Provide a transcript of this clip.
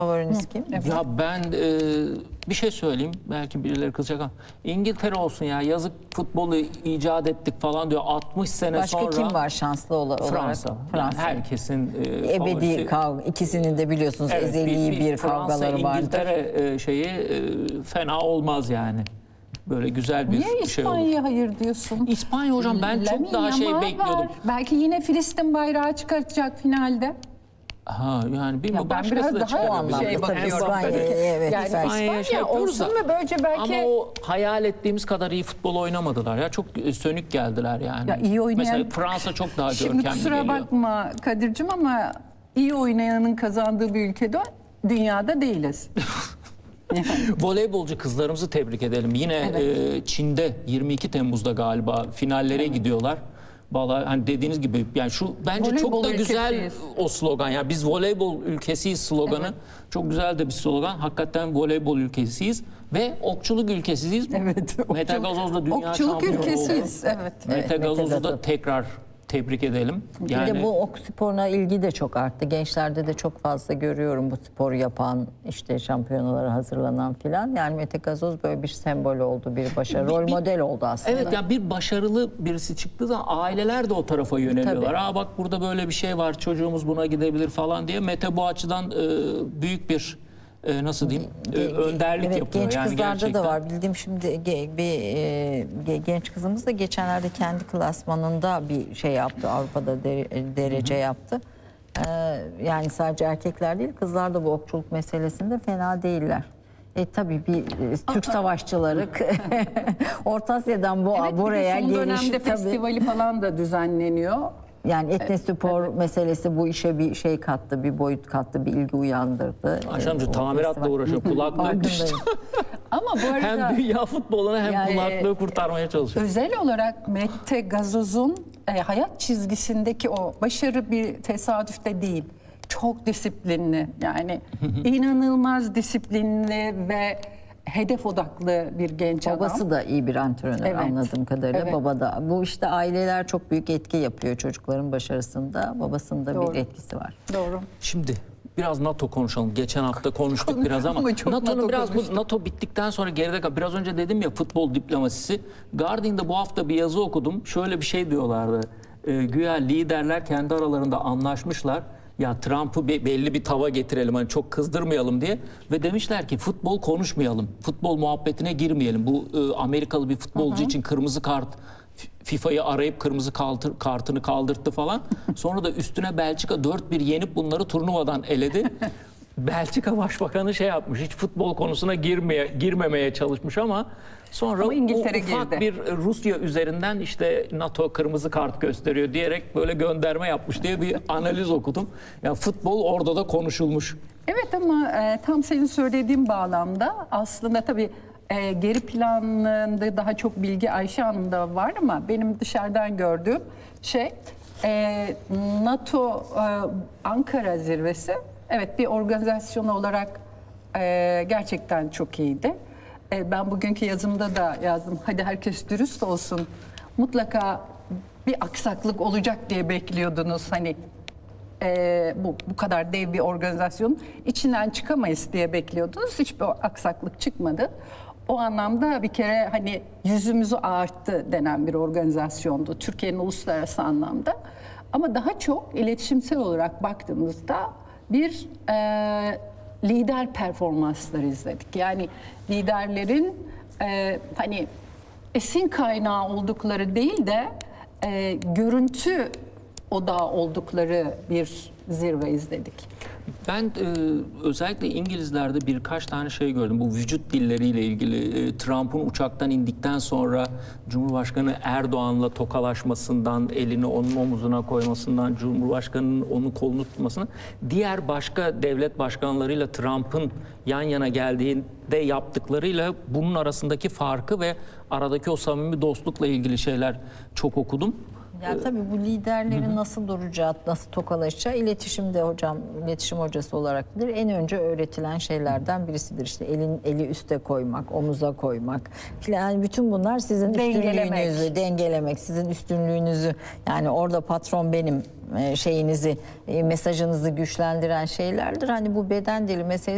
Favoriniz kim? Evet. Ya ben bir şey söyleyeyim. Belki birileri kızacak ama İngiltere olsun ya. Yazık futbolu icat ettik falan diyor. 60 sene Başka sonra. kim var şanslı olarak? Fransa. Yani herkesin Ebedi favorisi. kavga. İkisinin de biliyorsunuz Evet, ezeli bir kavgaları vardır. İngiltere şeyi fena olmaz yani. Böyle güzel bir Niye şey olur. İspanya'ya hayır diyorsun? İspanya hocam ben çok Lamine daha şey Yamal bekliyordum. var. Belki yine Filistin bayrağı çıkartacak finalde. Ha yani bilmiyorum. Ben Başkası biraz da daha çıkarabilir. şey bakıyorum. İspanya'ya evet. Yani İspanya'ya şey İspanya yapıyoruz olsun da. ve böylece belki... Ama o hayal ettiğimiz kadar iyi futbol oynamadılar ya. Çok sönük geldiler yani. Ya iyi oynayan... Mesela Fransa çok daha Şimdi görkemli kusura geliyor. bakma Kadir'cim ama iyi oynayanın kazandığı bir ülkede dünyada değiliz. Voleybolcu kızlarımızı tebrik edelim. Yine Evet. Çin'de 22 Temmuz'da galiba finallere gidiyorlar. Vallahi hani dediğiniz gibi yani şu bence Voleybol çok da güzel ülkesiyiz. o slogan. Yani biz voleybol ülkesiyiz sloganı. Evet. Çok güzel de bir slogan. Hakikaten voleybol ülkesiyiz ve okçuluk ülkesiyiz. Evet. Mete Gazoz da dünya Okçuluk şampiyonu ülkesiyiz. oldu. Evet. Mete Mete Gazoz'u da Gazoz. tekrar tebrik edelim. Bir de bu ok sporuna ilgi de çok arttı. Gençlerde de çok fazla görüyorum bu sporu yapan, işte şampiyonalara hazırlanan filan. Yani Mete Gazoz böyle bir sembol oldu, bir başarı, rol model oldu aslında. Evet ya bir başarılı birisi çıktığı zaman aileler de o tarafa yöneliyorlar. Tabii. Aa bak burada böyle bir şey var çocuğumuz buna gidebilir falan diye. Mete bu açıdan büyük bir nasıl diyeyim önderlik evet, yapıyor. genç yani kızlarda gerçekten. da var. Bildiğim şimdi bir genç kızımız da geçenlerde kendi klasmanında bir şey yaptı. Avrupa'da derece yaptı. Yani sadece erkekler değil kızlar da bu okçuluk meselesinde fena değiller. Tabii bir Türk savaşçıları Orta Asya'dan buraya son geliş dönemde tabii. festivali falan da düzenleniyor. Yani etnospor meselesi bu işe bir şey kattı, bir boyut kattı, bir ilgi uyandırdı. Akşamcı O tamiratla festival- uğraşıyor. Kulaklığı düştü. Farkındayım. Ama bu arada Hem dünya futbolunu hem Yani, kulaklığı kurtarmaya çalışıyor. özel olarak Mete Gazoz'un hayat çizgisindeki o başarı bir tesadüfte değil. Çok disiplinli yani inanılmaz disiplinli ve hedef odaklı bir genç adam. Babası da iyi bir antrenör Evet. anladığım kadarıyla. Evet. Baba da. Bu işte aileler çok büyük etki yapıyor çocukların başarısında. Babasının da Doğru. bir etkisi var. Doğru. Şimdi biraz NATO konuşalım. Geçen hafta konuştuk biraz ama çok NATO'nun NATO biraz konuştuk. bu NATO bittikten sonra geride kal. Biraz önce dedim ya futbol diplomasisi. Guardian'da bu hafta bir yazı okudum. Şöyle bir şey diyorlardı. Güya liderler kendi aralarında anlaşmışlar. Ya Trump'ı belli bir tava getirelim hani çok kızdırmayalım diye ve demişler ki futbol konuşmayalım. Futbol muhabbetine girmeyelim. Bu Amerikalı bir futbolcu için kırmızı kart FIFA'yı arayıp kırmızı kartını kaldırttı falan. Sonra da üstüne Belçika 4-1 yenip bunları turnuvadan eledi. Belçika Başbakanı şey yapmış, hiç futbol konusuna girmemeye çalışmış ama sonra Ama İngiltere ufak girdi. bir Rusya üzerinden işte NATO kırmızı kart gösteriyor diyerek böyle gönderme yapmış diye bir analiz okudum. Yani futbol orada da konuşulmuş. Evet ama tam senin söylediğin bağlamda aslında tabii geri planında daha çok bilgi Ayşe Hanım'da var ama benim dışarıdan gördüğüm şey NATO Ankara zirvesi evet bir organizasyon olarak gerçekten çok iyiydi. Ben bugünkü yazımda da yazdım. Hadi herkes dürüst olsun. Mutlaka bir aksaklık olacak diye bekliyordunuz. Hani bu kadar dev bir organizasyon içinden çıkamayız diye bekliyordunuz. Hiçbir aksaklık çıkmadı. O anlamda bir kere hani yüzümüzü ağarttı denen bir organizasyondu. Türkiye'nin uluslararası anlamda. Ama daha çok iletişimsel olarak baktığımızda bir lider performansları izledik. Yani liderlerin hani esin kaynağı oldukları değil de görüntü odağı oldukları bir zirve izledik. Ben özellikle İngilizlerde birkaç tane şey gördüm. Bu vücut dilleriyle ilgili Trump'ın uçaktan indikten sonra Cumhurbaşkanı Erdoğan'la tokalaşmasından, elini onun omuzuna koymasından, Cumhurbaşkanı'nın onun kolunu tutmasından, diğer başka devlet başkanlarıyla Trump'ın yan yana geldiğinde yaptıklarıyla bunun arasındaki farkı ve aradaki o samimi dostlukla ilgili şeyler çok okudum. Ya tabii bu liderlerin nasıl duracağı, nasıl tokalaşacağı iletişimde hocam, iletişim hocası olarak bilir. En önce öğretilen şeylerden birisidir. İşte eli üste koymak, omuza koymak filan. Yani bütün bunlar sizin üstünlüğünüzü dengelemek, sizin üstünlüğünüzü yani orada patron benim şeyinizi, mesajınızı güçlendiren şeylerdir. Hani bu beden dili meselesi